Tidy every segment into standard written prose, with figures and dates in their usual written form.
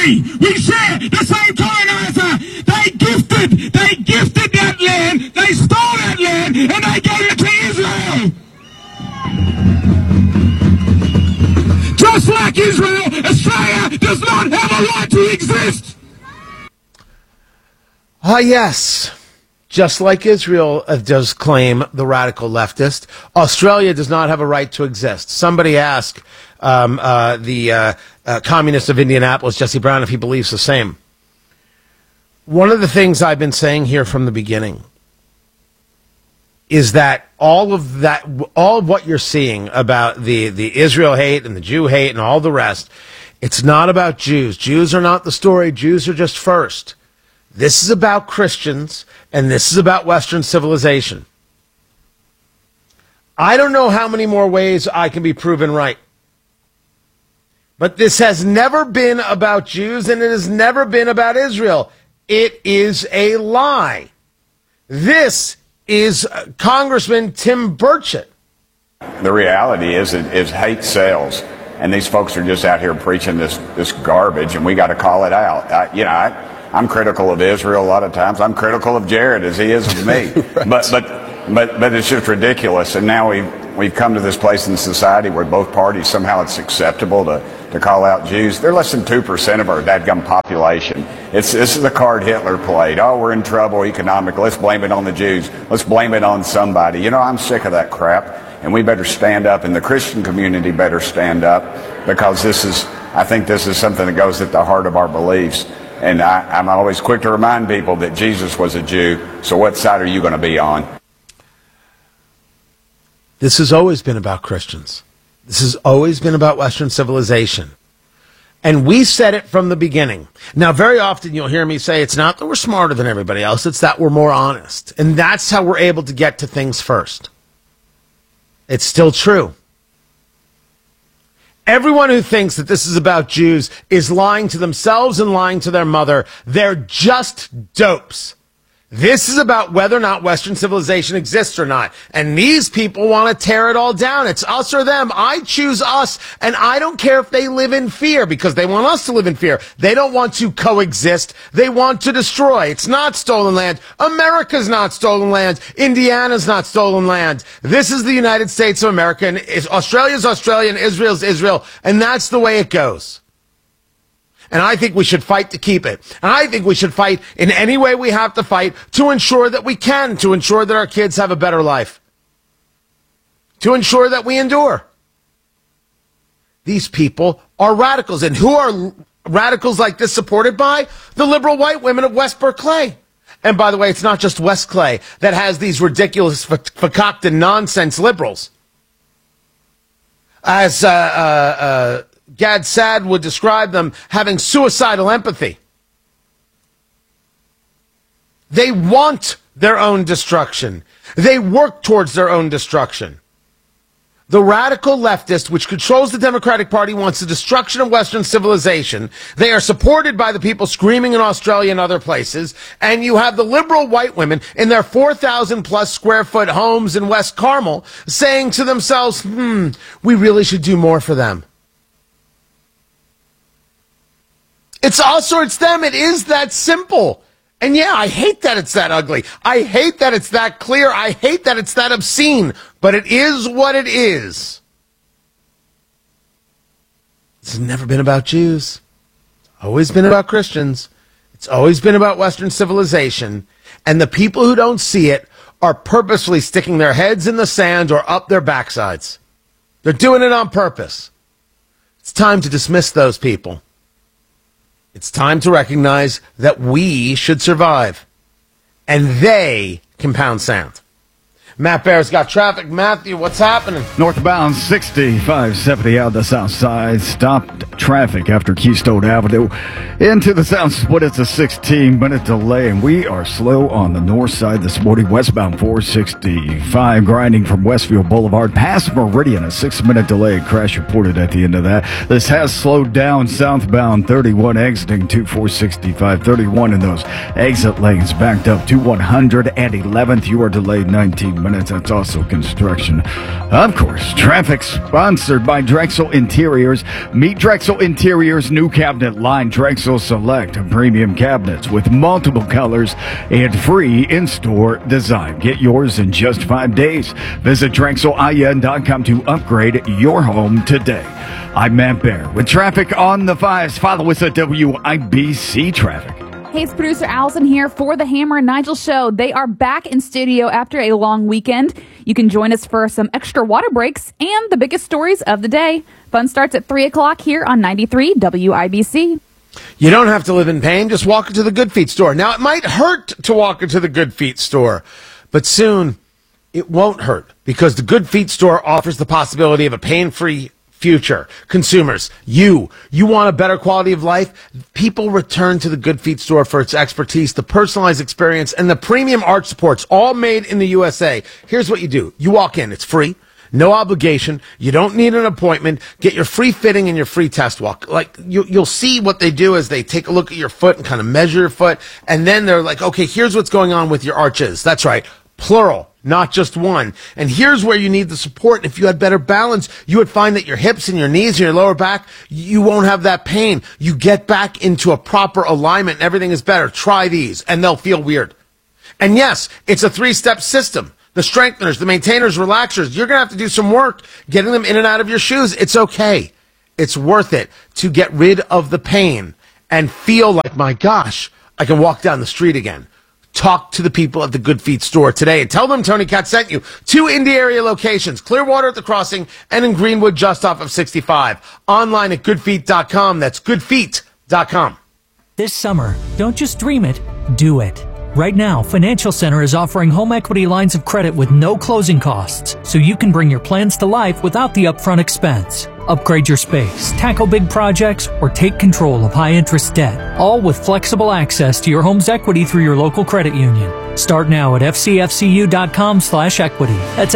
agree. We share the same colonizer. They gifted that land. They stole that land, and they gave it to Israel. Just like Israel, Australia does not have a right to exist. Ah, yes. Just like Israel does claim the radical leftist, Australia does not have a right to exist. Somebody asked the communist of Indianapolis, Jesse Brown, if he believes the same. One of the things I've been saying here from the beginning is that all of what you're seeing about the Israel hate and the Jew hate and all the rest, it's not about Jews. Jews are not the story. Jews are just first. This is about Christians, and this is about Western civilization. I don't know how many more ways I can be proven right. But this has never been about Jews, and it has never been about Israel. It is a lie. This is Congressman Tim Burchett. The reality is hate sells, and these folks are just out here preaching this garbage, and we got to call it out. I'm critical of Israel a lot of times. I'm critical of Jared as he is of me. Right. But it's just ridiculous. And now we've come to this place in society where both parties, somehow it's acceptable to call out Jews. They're less than 2% of our dadgum population. This is the card Hitler played. Oh, we're in trouble economically. Let's blame it on the Jews. Let's blame it on somebody. I'm sick of that crap. And we better stand up, and the Christian community better stand up, because I think this is something that goes at the heart of our beliefs. And I'm always quick to remind people that Jesus was a Jew. So what side are you going to be on? This has always been about Christians. This has always been about Western civilization. And we said it from the beginning. Now, very often you'll hear me say it's not that we're smarter than everybody else, it's that we're more honest. And that's how we're able to get to things first. It's still true. Everyone who thinks that this is about Jews is lying to themselves and lying to their mother. They're just dopes. This is about whether or not Western civilization exists or not. And these people want to tear it all down. It's us or them. I choose us, and I don't care if they live in fear, because they want us to live in fear. They don't want to coexist. They want to destroy. It's not stolen land. America's not stolen land. Indiana's not stolen land. This is the United States of America, and Australia's Australia, and Israel's Israel, and that's the way it goes. And I think we should fight to keep it. And I think we should fight in any way we have to fight to ensure that we can, to ensure that our kids have a better life, to ensure that we endure. These people are radicals. And who are radicals like this supported by? The liberal white women of West Berkeley. And by the way, it's not just West Clay that has these ridiculous, fakakta nonsense liberals. As Gad Saad would describe them, having suicidal empathy. They want their own destruction. They work towards their own destruction. The radical leftist, which controls the Democratic Party, wants the destruction of Western civilization. They are supported by the people screaming in Australia and other places. And you have the liberal white women in their 4,000 plus square foot homes in West Carmel saying to themselves, we really should do more for them. It's us or it's them. It is that simple. And yeah, I hate that it's that ugly. I hate that it's that clear. I hate that it's that obscene. But it is what it is. It's never been about Jews. It's always been about Christians. It's always been about Western civilization. And the people who don't see it are purposefully sticking their heads in the sand or up their backsides. They're doing it on purpose. It's time to dismiss those people. It's time to recognize that we should survive. And they can pound sand. Matt Bear's got traffic. Matthew, what's happening? Northbound 6570 out the south side. Stopped traffic after Keystone Avenue. Into the south split, it's a 16-minute delay, and we are slow on the north side this morning. Westbound 465, grinding from Westfield Boulevard past Meridian. A 6-minute delay. Crash reported at the end of that. This has slowed down southbound 31, exiting to 465. 31 in those exit lanes backed up to 111th. You are delayed 19 minutes. minutes. That's also construction. Of course, traffic sponsored by Drexel Interiors. Meet Drexel Interiors' new cabinet line, Drexel Select, premium cabinets with multiple colors and free in-store design. Get yours in just 5 days. Visit DrexelIN.com to upgrade your home today. I'm Matt Bear with traffic on the 5s. Follow us at WIBC Traffic. Hey, it's producer Allison here for the Hammer and Nigel Show. They are back in studio after a long weekend. You can join us for some extra water breaks and the biggest stories of the day. Fun starts at 3 o'clock here on 93 WIBC. You don't have to live in pain. Just walk into the Good Feet store. Now, it might hurt to walk into the Good Feet store, but soon it won't hurt because the Good Feet store offers the possibility of a pain-free future. Consumers, you want a better quality of life? People return to the Good Feet store for its expertise, the personalized experience, and the premium arch supports, all made in the USA. Here's what you do. You walk in. It's free. No obligation. You don't need an appointment. Get your free fitting and your free test walk. Like, you'll see what they do is they take a look at your foot and kind of measure your foot, and then they're like, okay, here's what's going on with your arches. That's right. Plural, not just one. And here's where you need the support. If you had better balance, you would find that your hips and your knees and your lower back, you won't have that pain. You get back into a proper alignment and everything is better. Try these and they'll feel weird. And yes, it's a 3-step system. The strengtheners, the maintainers, relaxers, you're going to have to do some work getting them in and out of your shoes. It's okay. It's worth it to get rid of the pain and feel like, my gosh, I can walk down the street again. Talk to the people at the Good Feet store today and tell them Tony Katz sent you. 2 Indy area locations, Clearwater at the Crossing and in Greenwood just off of 65. Online at goodfeet.com. That's goodfeet.com. This summer, don't just dream it, do it. Right now, Financial Center is offering home equity lines of credit with no closing costs, so you can bring your plans to life without the upfront expense. Upgrade your space, tackle big projects, or take control of high-interest debt, all with flexible access to your home's equity through your local credit union. Start now at fcfcu.com/equity. That's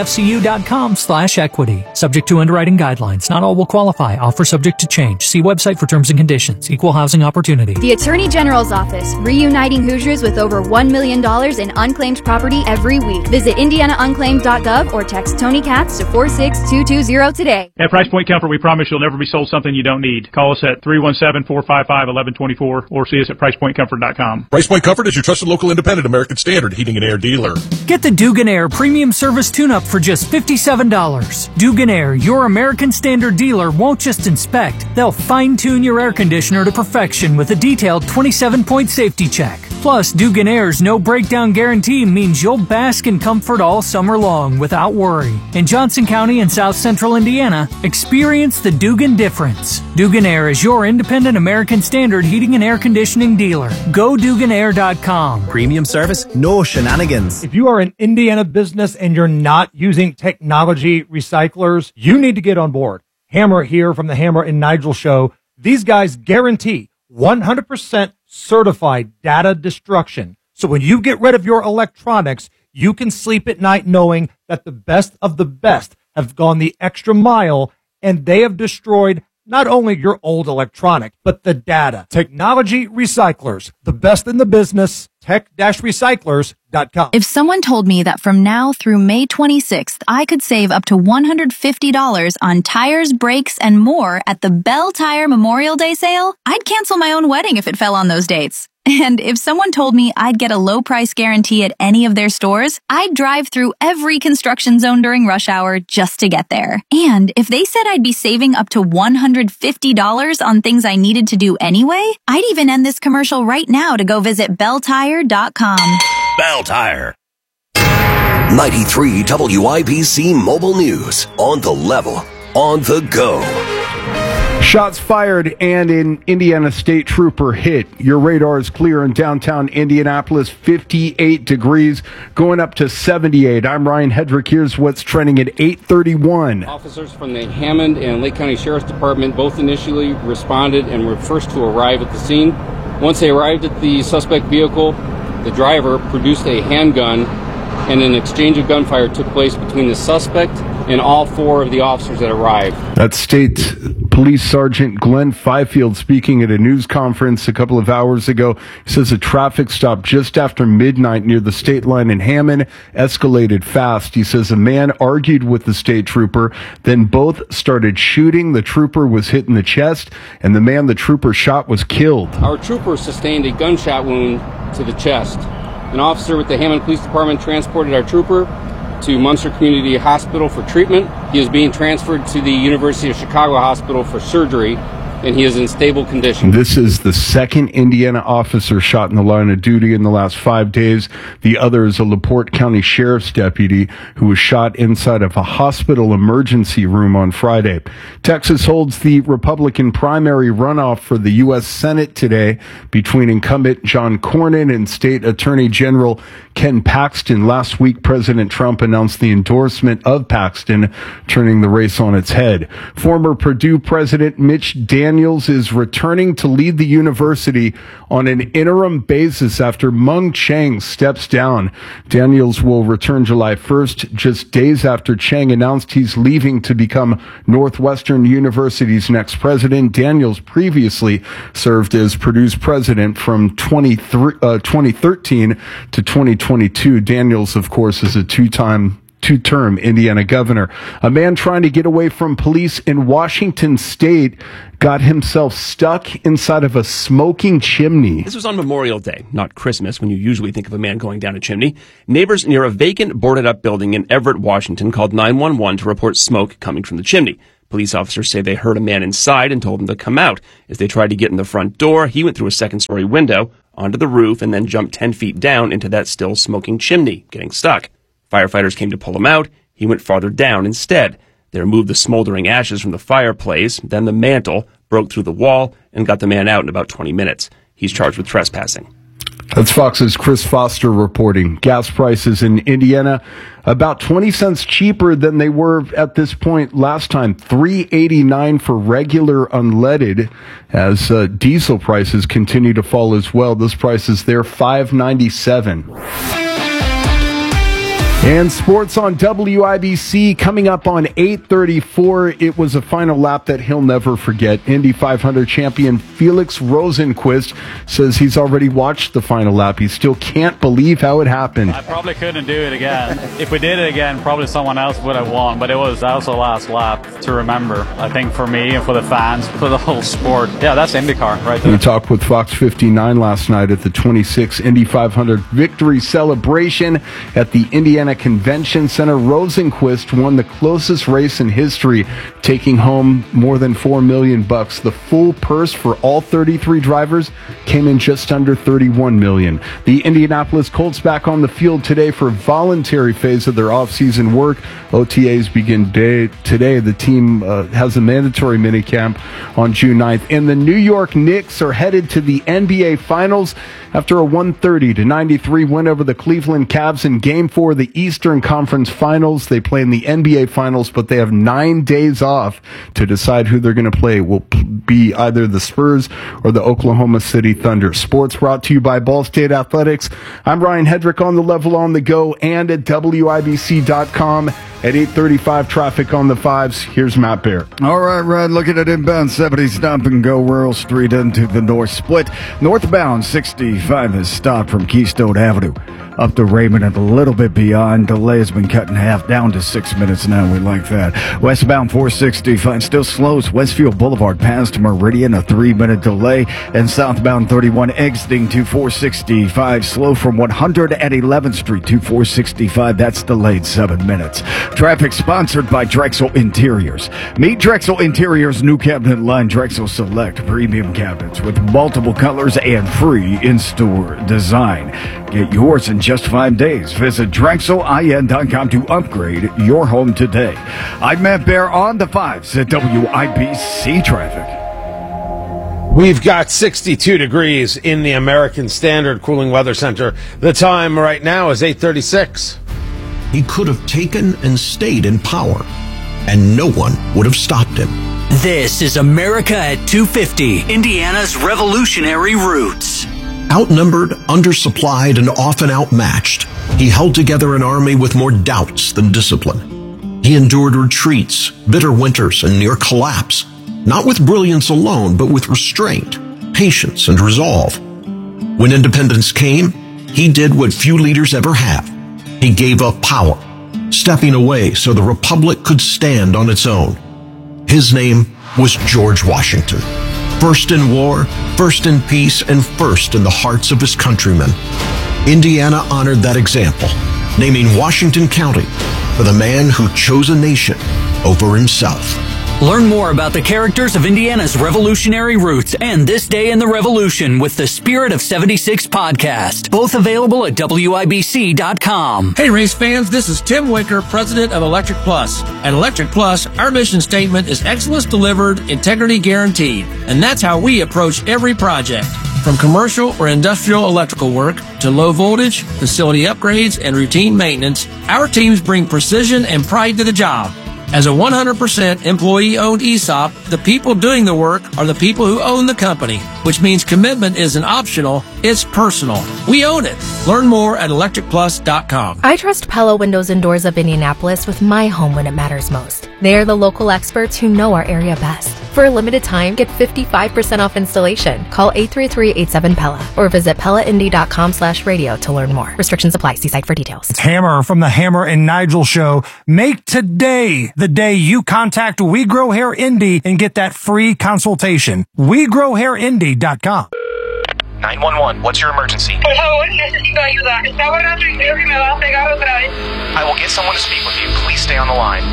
fcfcu.com/equity. Subject to underwriting guidelines. Not all will qualify. Offer subject to change. See website for terms and conditions. Equal housing opportunity. The Attorney General's Office, reuniting Hoosiers with over $1 million in unclaimed property every week. Visit indianaunclaimed.gov or text Tony Katz to 46220 today. At Price Point Comfort, we promise you'll never be sold something you don't need. Call us at 317-455-1124 or see us at PricePointComfort.com. Price Point Comfort is your trusted local independent American Standard heating and air dealer. Get the Dugan Air Premium Service Tune-Up for just $57. Dugan Air, your American Standard dealer, won't just inspect. They'll fine-tune your air conditioner to perfection with a detailed 27-point safety check. Plus, Dugan Air's no breakdown guarantee means you'll bask in comfort all summer long without worry. In Johnson County and South Central Indiana, experience the Dugan difference. Dugan Air is your independent American Standard heating and air conditioning dealer. Go DuganAir.com. Premium service, no shenanigans. If you are an Indiana business and you're not using technology recyclers, you need to get on board. Hammer here from the Hammer and Nigel Show. These guys guarantee 100% certified data destruction. So when you get rid of your electronics, you can sleep at night knowing that the best of the best have gone the extra mile and they have destroyed not only your old electronic, but the data. Technology recyclers, the best in the business, tech-recyclers.com. If someone told me that from now through May 26th, I could save up to $150 on tires, brakes, and more at the Bell Tire Memorial Day sale, I'd cancel my own wedding if it fell on those dates. And if someone told me I'd get a low price guarantee at any of their stores, I'd drive through every construction zone during rush hour just to get there. And if they said I'd be saving up to $150 on things I needed to do anyway, I'd even end this commercial right now to go visit belltire.com. Bell Tire. 93 WIBC Mobile News. On the level. On the go. Shots fired and an Indiana State Trooper hit. Your radar is clear in downtown Indianapolis, 58 degrees, going up to 78. I'm Ryan Hedrick. Here's what's trending at 8:31. Officers from the Hammond and Lake County Sheriff's Department both initially responded and were first to arrive at the scene. Once they arrived at the suspect vehicle, the driver produced a handgun and an exchange of gunfire took place between the suspect and all four of the officers that arrived. That's State Police Sergeant Glenn Fifield speaking at a news conference a couple of hours ago. He says a traffic stop just after midnight near the state line in Hammond escalated fast. He says a man argued with the state trooper, then both started shooting. The trooper was hit in the chest, and the man the trooper shot was killed. Our trooper sustained a gunshot wound to the chest. An officer with the Hammond Police Department transported our trooper to Munster Community Hospital for treatment. He is being transferred to the University of Chicago Hospital for surgery, and he is in stable condition. This is the second Indiana officer shot in the line of duty in the last 5 days. The other is a LaPorte County Sheriff's deputy who was shot inside of a hospital emergency room on Friday. Texas holds the Republican primary runoff for the U.S. Senate today between incumbent John Cornyn and State Attorney General Ken Paxton. Last week, President Trump announced the endorsement of Paxton, turning the race on its head. Former Purdue President Mitch Daniels is returning to lead the university on an interim basis after Mung Chiang steps down. Daniels will return July 1st, just days after Chiang announced he's leaving to become Northwestern University's next president. Daniels previously served as Purdue's president from 2013 to 2022. Daniels, of course, is a two-term Indiana governor. A man trying to get away from police in Washington State got himself stuck inside of a smoking chimney. This was on Memorial Day, not Christmas, when you usually think of a man going down a chimney. Neighbors near a vacant, boarded-up building in Everett, Washington, called 911 to report smoke coming from the chimney. Police officers say they heard a man inside and told him to come out. As they tried to get in the front door, he went through a second-story window onto the roof and then jumped 10 feet down into that still smoking chimney, getting stuck. Firefighters came to pull him out. He went farther down instead. They removed the smoldering ashes from the fireplace. Then the mantle broke through the wall and got the man out in about 20 minutes. He's charged with trespassing. That's Fox's Chris Foster reporting. Gas prices in Indiana about 20 cents cheaper than they were at this point last time. $3.89 for regular unleaded, as diesel prices continue to fall as well. Those prices there, $5.97. And sports on WIBC coming up on 8:34. It was a final lap that he'll never forget. Indy 500 champion Felix Rosenqvist says he's already watched the final lap. He still can't believe how it happened. I probably couldn't do it again. If we did it again, probably someone else would have won, but that was the last lap to remember. I think for me and for the fans, for the whole sport. Yeah, that's IndyCar right there. We talked with Fox 59 last night at the 26th Indy 500 victory celebration at the Indiana Convention Center. Rosenqvist won the closest race in history, taking home more than $4 million. The full purse for all 33 drivers came in just under $31 million. The Indianapolis Colts back on the field today for a voluntary phase of their offseason work. OTAs begin today. The team has a mandatory minicamp on June 9th. And the New York Knicks are headed to the NBA Finals after a 130-93 win over the Cleveland Cavs in Game 4 of the Eastern Conference Finals. They play in the NBA Finals, but they have 9 days off to decide who they're going to play. It will be either the Spurs or the Oklahoma City Thunder. Sports brought to you by Ball State Athletics. I'm Ryan Hedrick on the level, on the go, and at WIBC.com. At 8:35, traffic on the 5s. Here's Matt Bear. All right, Ryan, looking at inbound 70, stop and go Rural Street into the North Split. Northbound 65 is stopped from Keystone Avenue up to Raymond and a little bit beyond. Delay has been cut in half, down to 6 minutes now. We like that. Westbound 465 still slows. Westfield Boulevard past Meridian, a 3-minute delay. And southbound 31 exiting to 465, slow from 111th Street to 465. That's delayed 7 minutes. Traffic sponsored by Drexel Interiors. Meet Drexel Interiors' new cabinet line, Drexel Select Premium Cabinets with multiple colors and free in-store design. Get yours in just 5 days. Visit DrexelIN.com to upgrade your home today. I'm Matt Bear on the 5s at WIBC Traffic. We've got 62 degrees in the American Standard Cooling Weather Center. The time right now is 8:36. He could have taken and stayed in power, and no one would have stopped him. This is America at 250, Indiana's revolutionary roots. Outnumbered, undersupplied, and often outmatched, he held together an army with more doubts than discipline. He endured retreats, bitter winters, and near collapse. not with brilliance alone, but with restraint, patience, and resolve. When independence came, he did what few leaders ever have. He gave up power, stepping away so the republic could stand on its own. His name was George Washington. First in war, first in peace, and first in the hearts of his countrymen. Indiana honored that example, naming Washington County for the man who chose a nation over himself. Learn more about the characters of Indiana's revolutionary roots and This Day in the Revolution with the Spirit of 76 podcast. Both available at WIBC.com. Hey, race fans, this is Tim Wicker, president of Electric Plus. At Electric Plus, our mission statement is excellence delivered, integrity guaranteed. And that's how we approach every project. From commercial or industrial electrical work to low voltage, facility upgrades, and routine maintenance, our teams bring precision and pride to the job. As a 100% employee-owned ESOP, the people doing the work are the people who own the company, which means commitment isn't optional, it's personal. We own it. Learn more at electricplus.com. I trust Pella Windows and Doors of Indianapolis with my home when it matters most. They are the local experts who know our area best. For a limited time, get 55% off installation. Call 833-87-PELLA or visit PellaIndy.com/radio to learn more. Restrictions apply. See site for details. It's Hammer from the Hammer and Nigel Show. Make today the day you contact We Grow Hair Indy and get that free consultation. WeGrowHairIndy.com. 911, what's your emergency? Por favor, necesito ayuda. Está borracho y creo que me va a pegar otra vez. I will get someone to speak with you. Please stay on the line.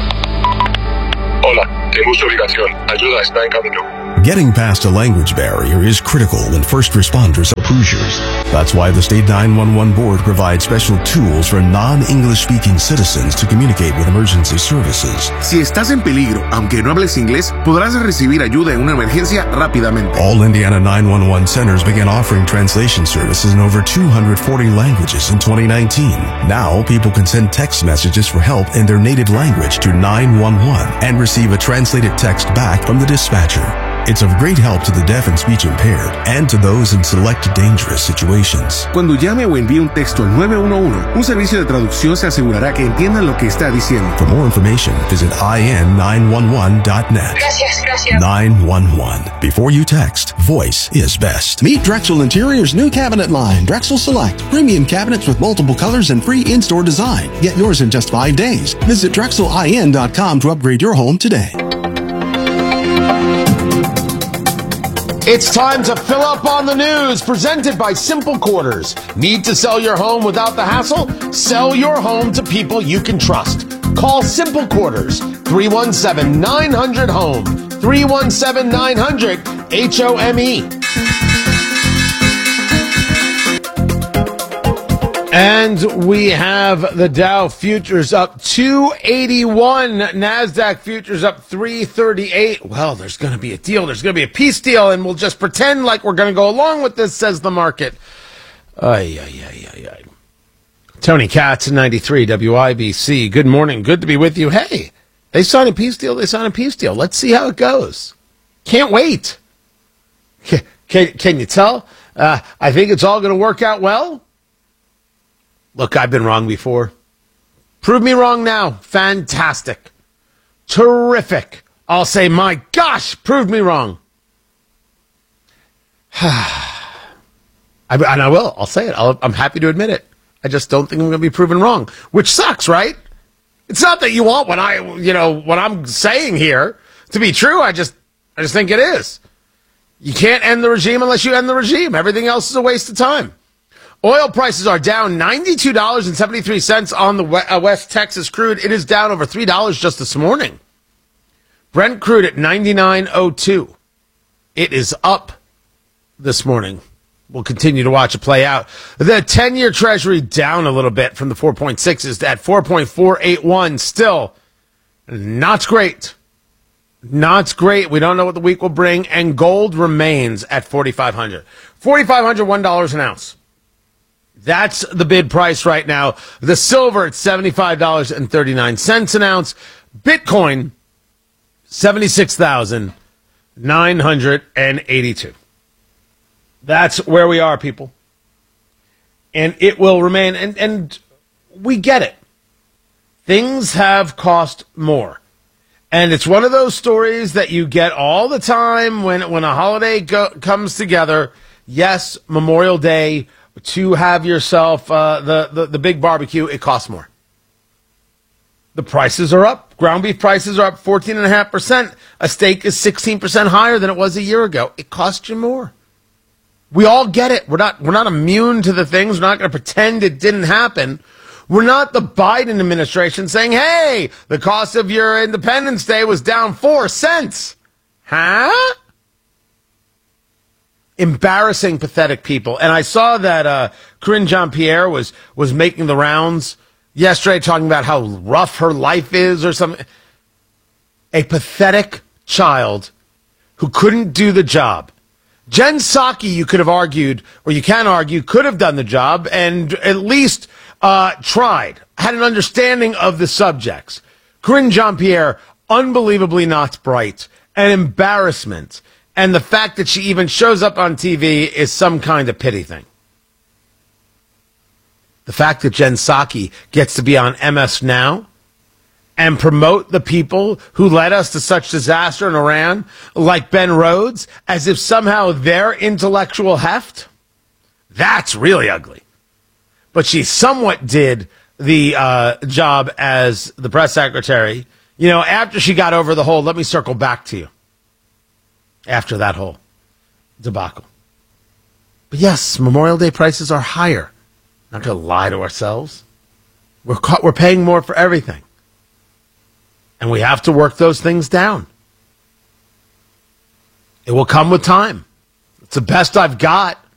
Hola, tengo su ubicación. Ayuda está en camino. Getting past a language barrier is critical when first responders are Hoosiers. That's why the State 911 Board provides special tools for non-English speaking citizens to communicate with emergency services. Si estás en peligro, aunque no hables inglés, podrás recibir ayuda en una emergencia rápidamente. All Indiana 911 centers began offering translation services in over 240 languages in 2019. Now, people can send text messages for help in their native language to 911 and receive a translated text back from the dispatcher. It's of great help to the deaf and speech impaired and to those in select dangerous situations. Cuando llame o envíe un texto al 911, un servicio de traducción se asegurará que entiendan lo que está diciendo. For more information, visit in911.net. Gracias. 911. Before you text, voice is best. Meet Drexel Interior's new cabinet line, Drexel Select. Premium cabinets with multiple colors and free in-store design. Get yours in just 5 days. Visit DrexelIN.com to upgrade your home today. It's time to fill up on the news, presented by Simple Quarters. Need to sell your home without the hassle? Sell your home to people you can trust. Call Simple Quarters, 317-900-HOME, 317-900-HOME. And we have the Dow futures up 281, NASDAQ futures up 338. Well, there's going to be a deal. There's going to be a peace deal, and we'll just pretend like we're going to go along with this, says the market. Ay. Tony Katz, 93 WIBC. Good morning. Good to be with you. Hey, they signed a peace deal. Let's see how it goes. Can't wait. Can you tell? I think it's all going to work out well. Look, I've been wrong before. Prove me wrong now. Fantastic. Terrific. I'll say, my gosh, prove me wrong. And I will. I'll say it. I'm happy to admit it. I just don't think I'm going to be proven wrong, which sucks, right? It's not that you want what I'm saying here to be true. I just think it is. You can't end the regime unless you end the regime. Everything else is a waste of time. Oil prices are down $92.73 on the West Texas crude. It is down over $3 just this morning. Brent crude at $99.02. It is up this morning. We'll continue to watch it play out. The 10-year Treasury down a little bit from the 4.6s at 4.481. Still not great. Not great. We don't know what the week will bring. And gold remains at $4,500. $4,500, $1 an ounce. That's the bid price right now. The silver at $75.39 an ounce. Bitcoin, 76,982. That's where we are, people. And it will remain. And we get it. Things have cost more. And it's one of those stories that you get all the time when a holiday comes together. Yes, Memorial Day, to have yourself the big barbecue, it costs more. The prices are up. Ground beef prices are up 14.5%. A steak is 16% higher than it was a year ago. It costs you more. We all get it. We're not immune to the things. We're not going to pretend it didn't happen. We're not the Biden administration saying, hey, the cost of your Independence Day was down 4 cents. Huh? Embarrassing, pathetic people. And I saw that Karine Jean-Pierre was making the rounds yesterday talking about how rough her life is or something. A pathetic child who couldn't do the job. Jen Psaki, you could have argued, or you can argue, could have done the job and at least tried, had an understanding of the subjects. Karine Jean-Pierre, unbelievably not bright, an embarrassment. And the fact that she even shows up on TV is some kind of pity thing. The fact that Jen Psaki gets to be on MS Now and promote the people who led us to such disaster in Iran, like Ben Rhodes, as if somehow they're intellectual heft, that's really ugly. But she somewhat did the job as the press secretary, you know, after she got over the whole, let me circle back to you, after that whole debacle. But yes, Memorial Day prices are higher. Not going to lie to ourselves. We're paying more for everything. And we have to work those things down. It will come with time. It's the best I've got.